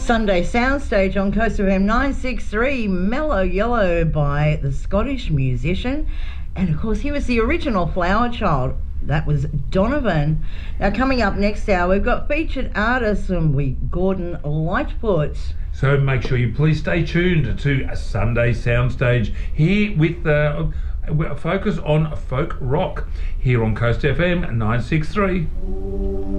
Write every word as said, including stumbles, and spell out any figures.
Sunday Soundstage on Coast F M nine sixty-three, Mellow Yellow by the Scottish musician. And of course, he was the original Flower Child. That was Donovan. Now, coming up next hour, we've got featured artists and we Gordon Lightfoot. So make sure you please stay tuned to a Sunday Soundstage here with uh, a focus on folk rock here on Coast F M nine sixty-three.